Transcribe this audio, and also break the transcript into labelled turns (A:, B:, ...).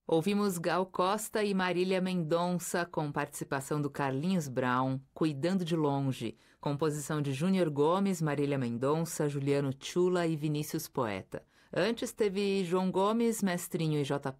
A: Ouvimos Gal Costa e Marília Mendonça, com participação do Carlinhos Brown, Cuidando de Longe, composição de Júnior Gomes, Marília Mendonça, Juliano Tchula e Vinícius Poeta. Antes teve João Gomes, Mestrinho e J.